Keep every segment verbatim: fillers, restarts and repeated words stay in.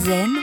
Zen,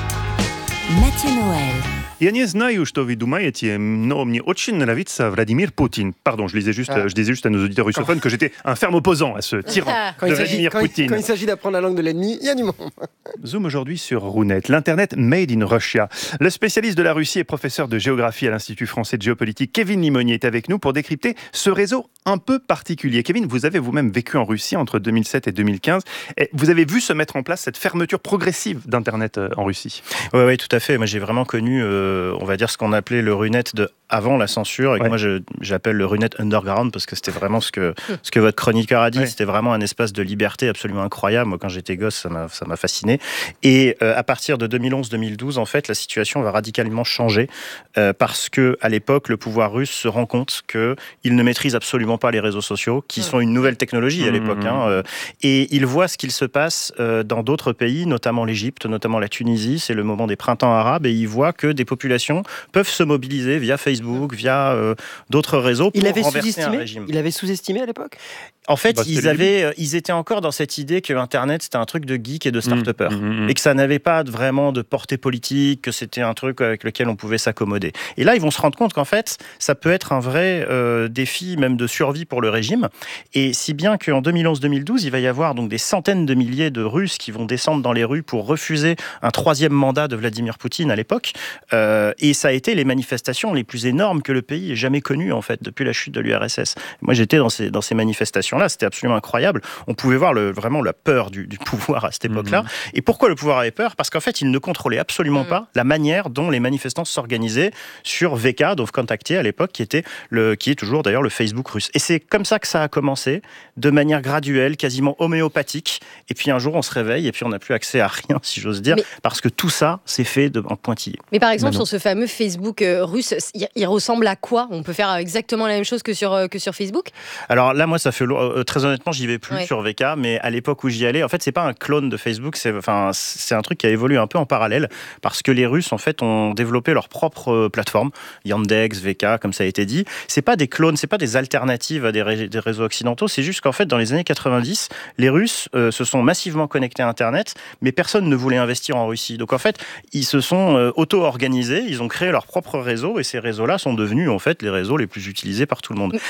Mathieu Noël. Я не знаю, что вы думаете, но мне очень нравится Владимир Poutine. Pardon, je, lisais juste, Ah. je disais juste à nos auditeurs russophones que j'étais un ferme opposant à ce tyran Quand de il s'agit- Vladimir quand il- Poutine. Quand il s'agit d'apprendre la langue de l'ennemi, il y a du monde. Zoom aujourd'hui sur Runet, l'Internet made in Russia. Le spécialiste de la Russie et professeur de géographie à l'Institut français de géopolitique, Kevin Limonier, est avec nous pour décrypter ce réseau un peu particulier. Kevin, vous avez vous-même vécu en Russie entre deux mille sept et deux mille quinze. Et vous avez vu se mettre en place cette fermeture progressive d'Internet en Russie. Oui, ouais, tout à fait. Moi, j'ai vraiment connu, euh, on va dire, ce qu'on appelait le Runet de avant la censure, et que ouais. moi, je, j'appelle le Runet underground, parce que c'était vraiment ce que, ce que votre chroniqueur a dit. Ouais. C'était vraiment un espace de liberté absolument incroyable. Moi, quand j'étais gosse, ça m'a, ça m'a fasciné. Et euh, à partir de deux mille onze deux mille douze, en fait, la situation va radicalement changer, euh, parce que à l'époque, le pouvoir russe se rend compte qu'il ne maîtrise absolument pas les réseaux sociaux, qui sont une nouvelle technologie à l'époque. Mmh. Hein, euh, et il voit ce qu'il se passe euh, dans d'autres pays, notamment l'Égypte, notamment la Tunisie. C'est le moment des printemps arabes, et il voit que des populations peuvent se mobiliser via Facebook, via euh, d'autres réseaux pour Il avait renverser un sous-estimé régime. Il avait sous-estimé à l'époque. En fait, bah, ils, avaient, ils étaient encore dans cette idée que Internet, c'était un truc de geek et de start-upper. Mmh, mmh. Et que ça n'avait pas vraiment de portée politique, que c'était un truc avec lequel on pouvait s'accommoder. Et là, ils vont se rendre compte qu'en fait, ça peut être un vrai euh, défi, même de survie pour le régime. Et si bien qu'en deux mille onze deux mille douze, il va y avoir donc des centaines de milliers de Russes qui vont descendre dans les rues pour refuser un troisième mandat de Vladimir Poutine à l'époque. Euh, et ça a été les manifestations les plus énormes que le pays ait jamais connues, en fait, depuis la chute de l'U R S S. Moi, j'étais dans ces, dans ces manifestations-là. C'était absolument incroyable. On pouvait voir le, vraiment la peur du, du pouvoir à cette époque-là. Mmh. Et pourquoi le pouvoir avait peur ? Parce qu'en fait, il ne contrôlait absolument mmh. pas la manière dont les manifestants s'organisaient sur V K, donc Contacté à l'époque, qui, était le, qui est toujours d'ailleurs le Facebook russe. Et c'est comme ça que ça a commencé, de manière graduelle, quasiment homéopathique. Et puis un jour, on se réveille et puis on n'a plus accès à rien, si j'ose dire, mais... parce que tout ça, c'est fait de, en pointillé. Mais par exemple, sur ce fameux Facebook euh, russe, il, il ressemble à quoi ? On peut faire exactement la même chose que sur, euh, que sur Facebook ? Alors là, moi, ça fait euh, très honnêtement, j'y vais plus ouais. sur V K, mais à l'époque où j'y allais, en fait, c'est pas un clone de Facebook, c'est, enfin, c'est un truc qui a évolué un peu en parallèle, parce que les Russes, en fait, ont développé leur propre plateforme, Yandex, V K, comme ça a été dit. C'est pas des clones, c'est pas des alternatives à des, ré- des réseaux occidentaux, c'est juste qu'en fait, dans les années quatre-vingt-dix, les Russes euh, se sont massivement connectés à Internet, mais personne ne voulait investir en Russie. Donc en fait, ils se sont euh, auto-organisés, ils ont créé leur propre réseau, et ces réseaux-là sont devenus, en fait, les réseaux les plus utilisés par tout le monde.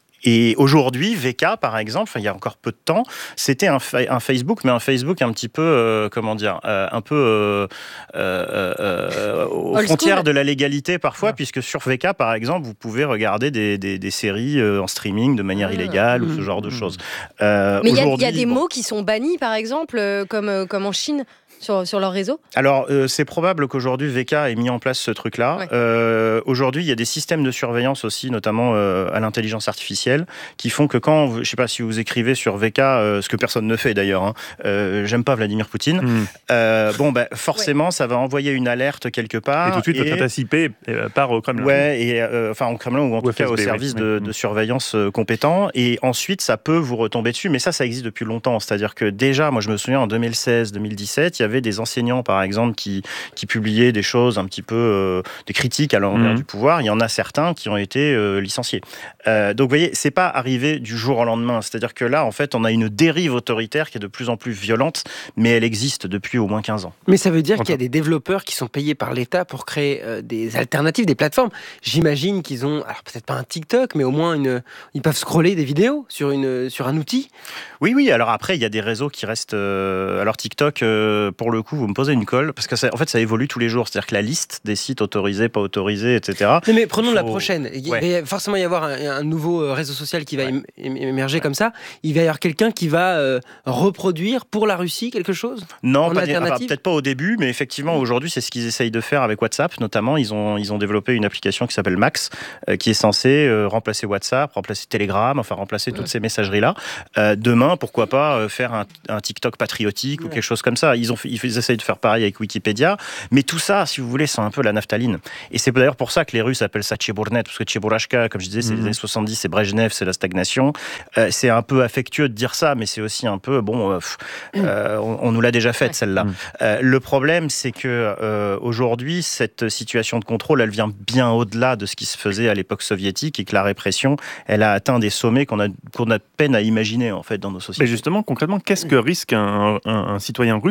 Et aujourd'hui, V K, par exemple, il y a encore peu de temps, c'était un, fa- un Facebook, mais un Facebook un petit peu, euh, comment dire, euh, un peu euh, euh, euh, aux Old frontières school. de la légalité parfois, Ah. puisque sur V K, par exemple, vous pouvez regarder des, des, des séries euh, en streaming de manière ah. illégale mmh. ou ce genre de choses. Euh, mais il y, y a des bon, mots qui sont bannis, par exemple, euh, comme, euh, comme en Chine sur, sur leur réseau ? Alors, euh, c'est probable qu'aujourd'hui, V K ait mis en place ce truc-là. Ouais. Euh, aujourd'hui, il y a des systèmes de surveillance aussi, notamment euh, à l'intelligence artificielle, qui font que quand, je ne sais pas si vous écrivez sur V K, euh, ce que personne ne fait d'ailleurs, hein, euh, j'aime pas Vladimir Poutine, mmh. euh, bon, bah, forcément, ouais. ça va envoyer une alerte quelque part. Et tout de suite, votre adresse I P part au Kremlin. Ouais, et, euh, enfin au Kremlin, ou en tout F S B, cas au service oui. de, de surveillance euh, compétent. Et ensuite, ça peut vous retomber dessus. Mais ça, ça existe depuis longtemps. C'est-à-dire que déjà, moi, je me souviens, en deux mille seize deux mille dix-sept, il y avait des enseignants, par exemple, qui, qui publiaient des choses un petit peu, euh, des critiques à l'envers mmh. du pouvoir. Il y en a certains qui ont été euh, licenciés. Euh, donc, vous voyez, c'est pas arrivé du jour au lendemain. C'est-à-dire que là, en fait, on a une dérive autoritaire qui est de plus en plus violente, mais elle existe depuis au moins quinze ans. Mais ça veut dire Entends. qu'il y a des développeurs qui sont payés par l'État pour créer euh, des alternatives, des plateformes. J'imagine qu'ils ont, alors peut-être pas un TikTok, mais au moins une, ils peuvent scroller des vidéos sur, une, sur un outil. Oui, oui. Alors après, il y a des réseaux qui restent... Euh, alors TikTok, euh, pour le coup, vous me posez une colle, parce que ça, en fait, ça évolue tous les jours. C'est-à-dire que la liste des sites autorisés, pas autorisés, et cetera. Mais, mais prenons faut... la prochaine. Il ouais. va forcément y avoir un, un nouveau réseau social qui va ouais. émerger ouais. comme ça. Il va y avoir quelqu'un qui va euh, reproduire pour la Russie quelque chose ? Non, pas enfin, peut-être pas au début, mais effectivement, aujourd'hui, c'est ce qu'ils essayent de faire avec WhatsApp, notamment. Ils ont, ils ont développé une application qui s'appelle Max, euh, qui est censée euh, remplacer WhatsApp, remplacer Telegram, enfin remplacer toutes ouais. ces messageries-là. Euh, demain, pourquoi pas euh, faire un, un TikTok patriotique ouais. ou quelque chose comme ça. Ils, ont, ils essayent de faire pareil avec Wikipédia, mais tout ça, si vous voulez, c'est un peu la naphtaline. Et c'est d'ailleurs pour ça que les Russes appellent ça Tcheburnet, parce que Tcheburashka, comme je disais, c'est mmh. les années soixante-dix, c'est Brejnev, c'est la stagnation. Euh, c'est un peu affectueux de dire ça, mais c'est aussi un peu, bon, euh, euh, on, on nous l'a déjà faite, ouais. celle-là. Mmh. Euh, le problème, c'est que euh, aujourd'hui, cette situation de contrôle, elle vient bien au-delà de ce qui se faisait à l'époque soviétique, et que la répression, elle a atteint des sommets qu'on a, qu'on a peine à imaginer, en fait, dans nos sociétés. Mais justement, concrètement, qu'est-ce que risque un, un, un citoyen russe pris entre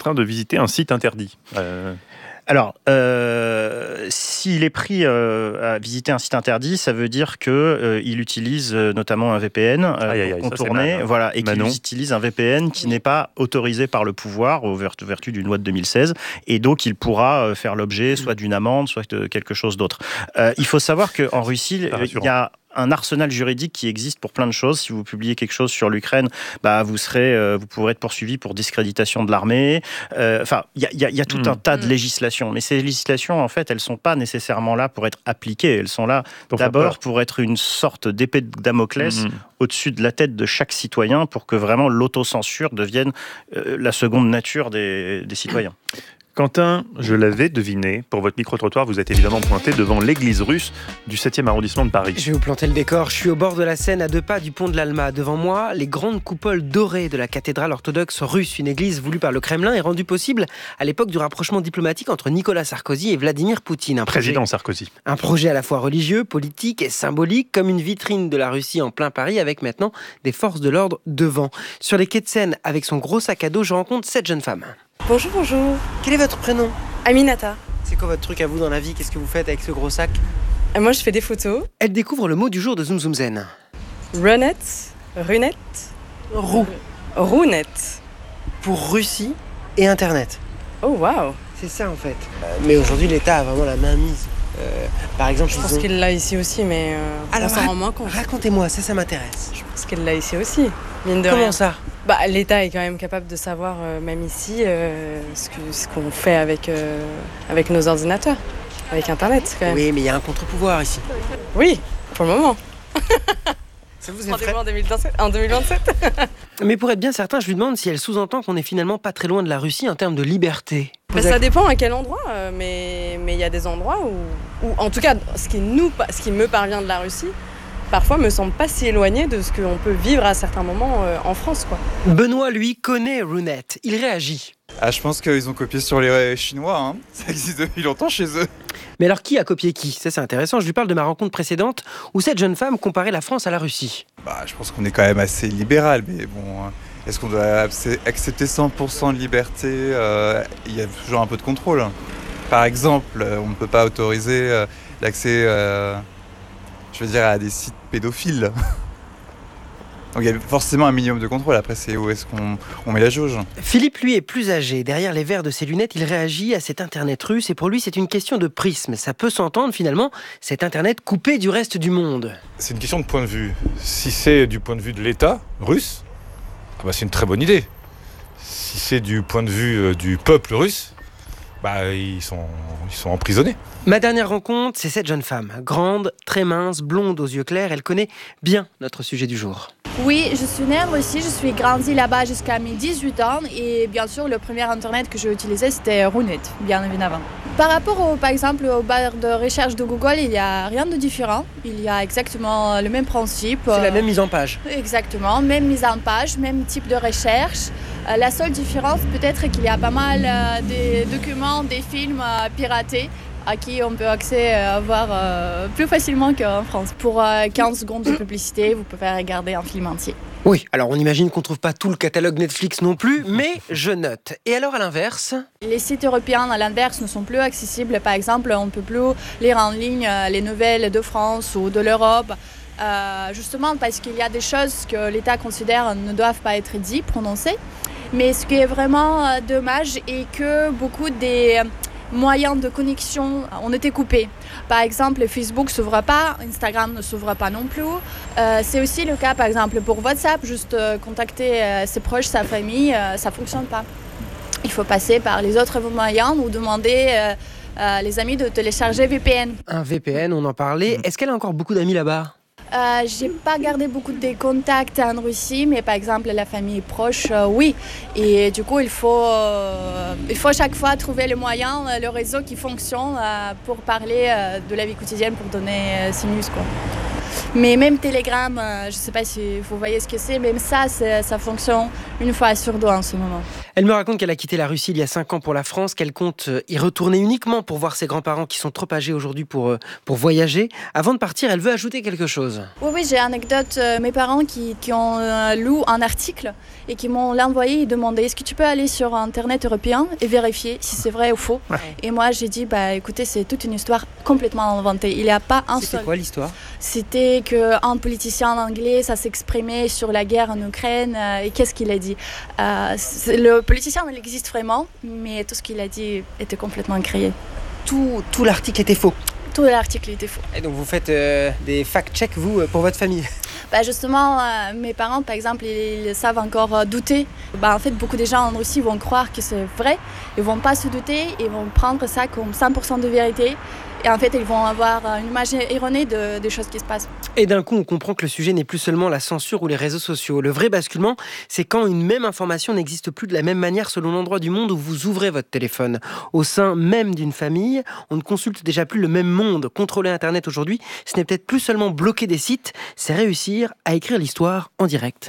train de visiter un site interdit. Euh... Alors, euh, s'il est pris euh, à visiter un site interdit, ça veut dire qu'il euh, utilise euh, notamment un V P N euh, aïe, aïe, aïe, pour contourner, ça, mal, hein. voilà, et qu'il Manon. utilise un V P N qui n'est pas autorisé par le pouvoir au vertu d'une loi de deux mille seize, et donc il pourra faire l'objet soit d'une amende, soit de quelque chose d'autre. Euh, il faut savoir qu'en Russie, il y a un arsenal juridique qui existe pour plein de choses. Si vous publiez quelque chose sur l'Ukraine, bah, vous, serez, euh, vous pourrez être poursuivi pour discréditation de l'armée. Euh, enfin, il y, y, y a tout mmh. un tas de législations. Mais ces législations, en fait, elles ne sont pas nécessairement là pour être appliquées. Elles sont là pour d'abord pour être une sorte d'épée de Damoclès mmh. au-dessus de la tête de chaque citoyen pour que vraiment l'autocensure devienne euh, la seconde nature des, des citoyens. Quentin, je l'avais deviné, pour votre micro-trottoir, vous êtes évidemment pointé devant l'église russe du septième arrondissement de Paris. Je vais vous planter le décor. Je suis au bord de la Seine, à deux pas du pont de l'Alma. Devant moi, les grandes coupoles dorées de la cathédrale orthodoxe russe, une église voulue par le Kremlin et rendue possible à l'époque du rapprochement diplomatique entre Nicolas Sarkozy et Vladimir Poutine. Un Président projet, Sarkozy. Un projet à la fois religieux, politique et symbolique, comme une vitrine de la Russie en plein Paris, avec maintenant des forces de l'ordre devant. Sur les quais de Seine, avec son gros sac à dos, je rencontre cette jeune femme. Bonjour, bonjour. Quel est votre prénom ? Aminata. C'est quoi votre truc à vous dans la vie ? Qu'est-ce que vous faites avec ce gros sac ? Et moi, je fais des photos. Elle découvre le mot du jour de Zoom Zoom Zen. Runette, runette, roue, rounette. Pour Russie et Internet. Oh waouh. C'est ça en fait. Euh, mais aujourd'hui, l'État a vraiment la main mise. Euh, par exemple, je ils pense ont... qu'il l'a ici aussi, mais euh, Alors, on s'en rend moins compte. Racontez-moi, ça, ça m'intéresse. Je pense qu'il l'a ici aussi, mine de Comment rien. ça ? Bah, l'État est quand même capable de savoir, euh, même ici, euh, ce, que, ce qu'on fait avec, euh, avec nos ordinateurs, avec Internet quand même. Oui, mais il y a un contre-pouvoir ici. Oui, pour le moment. Ça vous Rendez-vous en deux mille vingt-sept, en deux mille vingt-sept. Mais pour être bien certain, je lui demande si elle sous-entend qu'on est finalement pas très loin de la Russie en termes de liberté. Bah, ça dépend à quel endroit, euh, mais mais il y a des endroits où, où, en tout cas, ce qui, nous, ce qui me parvient de la Russie, parfois me semble pas si éloigné de ce qu'on peut vivre à certains moments euh, en France, quoi. Benoît, lui, connaît Rounette. Il réagit. Ah, je pense qu'ils ont copié sur les Chinois, hein. Ça existe depuis longtemps chez eux. Mais alors, qui a copié qui ? Ça, c'est intéressant. Je lui parle de ma rencontre précédente où cette jeune femme comparait la France à la Russie. Bah, je pense qu'on est quand même assez libéral, mais bon, est-ce qu'on doit accepter cent pour cent de liberté ? euh, Il y a toujours un peu de contrôle. Par exemple, on ne peut pas autoriser euh, l'accès, euh, je veux dire, à des sites pédophiles. Donc il y a forcément un minimum de contrôle. Après, c'est où est-ce qu'on on met la jauge. Philippe, lui, est plus âgé. Derrière les verres de ses lunettes, il réagit à cet Internet russe. Et pour lui, c'est une question de prisme. Ça peut s'entendre, finalement, cet Internet coupé du reste du monde. C'est une question de point de vue. Si c'est du point de vue de l'État russe, ah bah c'est une très bonne idée. Si c'est du point de vue euh, du peuple russe, bah ils sont, ils sont emprisonnés. Ma dernière rencontre, c'est cette jeune femme. Grande, très mince, blonde aux yeux clairs. Elle connaît bien notre sujet du jour. Oui, je suis née en Russie, je suis grandie là-bas jusqu'à mes dix-huit ans et bien sûr le premier internet que j'ai utilisé c'était Rounette, bien évidemment. Par rapport au, par exemple aux barres de recherche de Google, il n'y a rien de différent, il y a exactement le même principe. C'est la même mise en page. Exactement, même mise en page, même type de recherche. La seule différence peut-être qu'il y a pas mal de documents, des films piratés à qui on peut accès à voir euh, plus facilement qu'en France. Pour euh, quinze secondes de publicité, vous pouvez regarder un film entier. Oui, alors on imagine qu'on ne trouve pas tout le catalogue Netflix non plus, mais je note. Et alors à l'inverse ? Les sites européens à l'inverse ne sont plus accessibles. Par exemple, on ne peut plus lire en ligne les nouvelles de France ou de l'Europe. Euh, justement parce qu'il y a des choses que l'État considère ne doivent pas être dites, prononcées. Mais ce qui est vraiment dommage est que beaucoup des moyens de connexion ont été coupés. Par exemple, Facebook ne s'ouvre pas, Instagram ne s'ouvre pas non plus. Euh, c'est aussi le cas, par exemple, pour WhatsApp, juste euh, contacter euh, ses proches, sa famille, euh, ça ne fonctionne pas. Il faut passer par les autres moyens ou demander euh, euh, les amis de télécharger V P N. Un V P N, on en parlait. Est-ce qu'elle a encore beaucoup d'amis là-bas ? Euh, j'ai pas gardé beaucoup de contacts en Russie, mais par exemple la famille proche, euh, oui. Et du coup, il faut, euh, il faut chaque fois trouver le moyen, le réseau qui fonctionne euh, pour parler euh, de la vie quotidienne, pour donner euh, ses news, quoi. Mais même Telegram, euh, je sais pas si vous voyez ce que c'est, même ça, ça fonctionne une fois sur deux en ce moment. Elle me raconte qu'elle a quitté la Russie il y a cinq ans pour la France, qu'elle compte y retourner uniquement pour voir ses grands-parents qui sont trop âgés aujourd'hui pour, pour voyager. Avant de partir, elle veut ajouter quelque chose. Oui, oui, j'ai une anecdote. Euh, mes parents qui, qui ont euh, lu un article et qui m'ont l'envoyé et demandé est-ce que tu peux aller sur Internet européen et vérifier si c'est vrai ou faux. Ouais. Et moi, j'ai dit, bah, écoutez, c'est toute une histoire complètement inventée. Il n'y a pas un C'était seul. C'était quoi l'histoire ? C'était qu'un politicien anglais, ça s'exprimait sur la guerre en Ukraine. Euh, et qu'est-ce qu'il a dit ? euh, Le politicien, il existe vraiment, mais tout ce qu'il a dit était complètement créé. Tout, tout l'article était faux. Tout l'article était faux. Et donc vous faites euh, des fact-checks, vous, pour votre famille ? Bah justement, euh, mes parents, par exemple, ils, ils savent encore euh, douter. Bah, en fait, beaucoup de gens en Russie vont croire que c'est vrai. Ils ne vont pas se douter, ils vont prendre ça comme cent pour cent de vérité. Et en fait, ils vont avoir une image erronée de, des choses qui se passent. Et d'un coup, on comprend que le sujet n'est plus seulement la censure ou les réseaux sociaux. Le vrai basculement, c'est quand une même information n'existe plus de la même manière selon l'endroit du monde où vous ouvrez votre téléphone. Au sein même d'une famille, on ne consulte déjà plus le même monde. Contrôler Internet aujourd'hui, ce n'est peut-être plus seulement bloquer des sites, c'est réussir à écrire l'histoire en direct.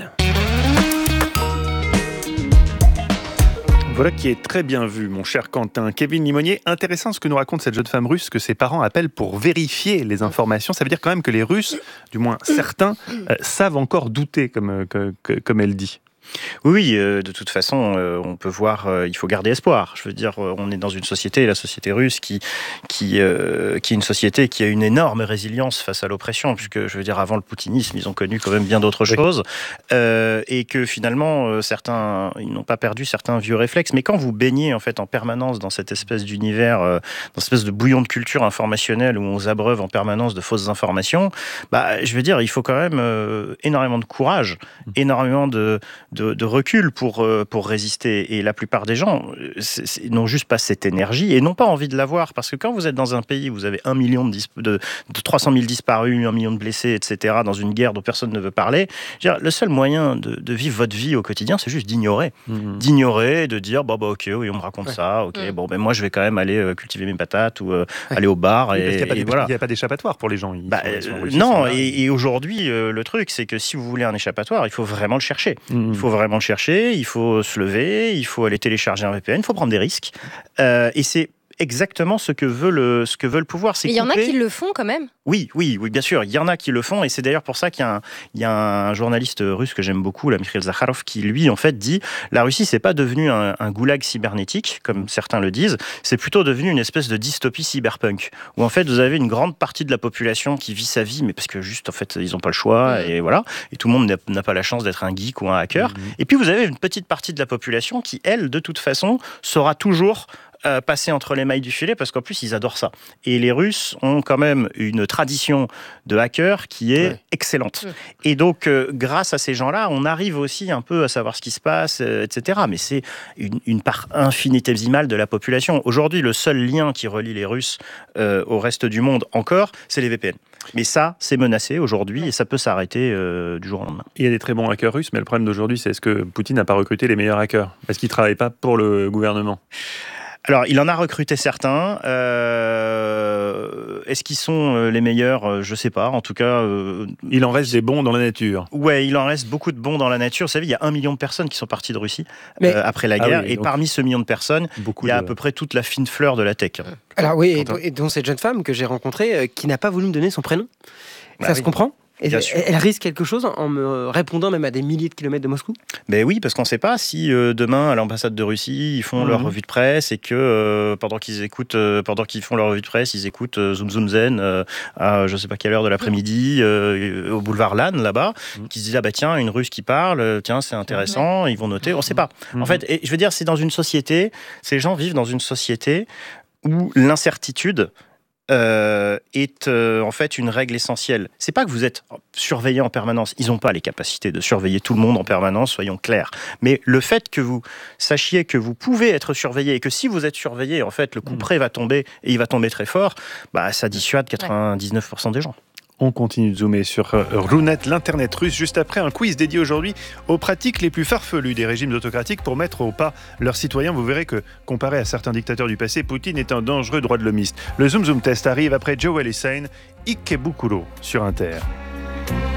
Voilà qui est très bien vu, mon cher Quentin. Kevin Limonier, intéressant ce que nous raconte cette jeune femme russe que ses parents appellent pour vérifier les informations. Ça veut dire quand même que les Russes, du moins certains, euh, savent encore douter, comme, que, que, comme elle dit. Oui, euh, de toute façon, euh, on peut voir, euh, il faut garder espoir. Je veux dire, euh, on est dans une société, la société russe, qui, qui, euh, qui est une société qui a une énorme résilience face à l'oppression, puisque, je veux dire, avant le poutinisme, ils ont connu quand même bien d'autres oui. choses, euh, et que finalement, euh, certains, ils n'ont pas perdu certains vieux réflexes. Mais quand vous baignez, en fait, en permanence dans cette espèce d'univers, euh, dans cette espèce de bouillon de culture informationnelle où on s'abreuve en permanence de fausses informations, bah, je veux dire, il faut quand même euh, énormément de courage, énormément de De, de recul pour, pour résister. Et la plupart des gens c'est, c'est, n'ont juste pas cette énergie et n'ont pas envie de l'avoir. Parce que quand vous êtes dans un pays où vous avez un million de, dis- de, de trois cent mille disparus, un million de blessés, et cetera, dans une guerre dont personne ne veut parler, je veux dire, le seul moyen de, de vivre votre vie au quotidien, c'est juste d'ignorer. Mmh. D'ignorer, de dire, bah, bah, ok, oui, on me raconte ouais. ça, ok, mmh. bon, ben moi, je vais quand même aller euh, cultiver mes patates ou euh, ouais. aller au bar. Oui, et, parce qu'il n'y a, et de, voilà. il n'y a pas d'échappatoire pour les gens. Ils bah, sont, ils sont euh, non, et, et aujourd'hui, euh, le truc, c'est que si vous voulez un échappatoire, il faut vraiment le chercher. Mmh. Il faut vraiment le chercher. Il faut se lever, il faut aller télécharger un V P N, il faut prendre des risques. Euh, et c'est exactement ce que veut le, ce que veut le pouvoir. C'est Mais il y en a couper... qui le font quand même. Oui, oui, oui, bien sûr, il y en a qui le font. Et c'est d'ailleurs pour ça qu'il y a un, il y a un journaliste russe que j'aime beaucoup, là, Mikhail Zakharov, qui lui, en fait, dit la Russie, c'est pas devenu un, un goulag cybernétique, comme certains le disent, c'est plutôt devenu une espèce de dystopie cyberpunk, où en fait, vous avez une grande partie de la population qui vit sa vie, mais parce que juste, en fait, ils n'ont pas le choix, mmh. et voilà. Et tout le monde n'a, n'a pas la chance d'être un geek ou un hacker. Mmh. Et puis, vous avez une petite partie de la population qui, elle, de toute façon, sera toujours Euh, passer entre les mailles du filet parce qu'en plus ils adorent ça. Et les Russes ont quand même une tradition de hacker qui est ouais. excellente. Ouais. Et donc euh, grâce à ces gens-là, on arrive aussi un peu à savoir ce qui se passe, euh, et cetera. Mais c'est une, une part infinitésimale de la population. Aujourd'hui, le seul lien qui relie les Russes euh, au reste du monde encore, c'est les V P N. Mais ça, c'est menacé aujourd'hui et ça peut s'arrêter euh, du jour au lendemain. Il y a des très bons hackers russes, mais le problème d'aujourd'hui, c'est est-ce que Poutine n'a pas recruté les meilleurs hackers ? Est-ce qu'il ne travaille pas pour le gouvernement ? Alors, il en a recruté certains. Euh, est-ce qu'ils sont les meilleurs ? Je ne sais pas. En tout cas... Euh, il en reste des bons dans la nature. Ouais, il en reste beaucoup de bons dans la nature. Vous savez, il y a un million de personnes qui sont parties de Russie Mais... euh, après la guerre. Ah oui, et donc... parmi ce million de personnes, il y a de... à peu près toute la fine fleur de la tech. Alors oui, et, et dont cette jeune femme que j'ai rencontrée, euh, qui n'a pas voulu me donner son prénom. Bah ça oui. se comprend ? Et elle risque quelque chose en me répondant même à des milliers de kilomètres de Moscou ? Ben oui, parce qu'on ne sait pas si euh, demain à l'ambassade de Russie ils font mmh. leur revue de presse et que euh, pendant qu'ils écoutent, euh, pendant qu'ils font leur revue de presse, ils écoutent euh, Zoom Zoom Zen euh, à je ne sais pas quelle heure de l'après-midi euh, au boulevard Lannes là-bas, mmh. qui se disent ah bah tiens une Russe qui parle, tiens c'est intéressant, mmh. ils vont noter, on ne sait pas. Mmh. En fait, et, je veux dire c'est dans une société, ces gens vivent dans une société où l'incertitude Euh, est euh, en fait une règle essentielle. C'est pas que vous êtes surveillé en permanence. Ils n'ont pas les capacités de surveiller tout le monde en permanence, soyons clairs. Mais le fait que vous sachiez que vous pouvez être surveillé et que si vous êtes surveillé, en fait, le coup près va tomber et il va tomber très fort, bah, ça dissuade quatre-vingt-dix-neuf pour cent des gens. On continue de zoomer sur Runet, l'internet russe, juste après un quiz dédié aujourd'hui aux pratiques les plus farfelues des régimes autocratiques pour mettre au pas leurs citoyens. Vous verrez que, comparé à certains dictateurs du passé, Poutine est un dangereux droit de l'homiste. Le Zoom Zoom Test arrive après Joel Hussein, Ikebukuro sur Inter.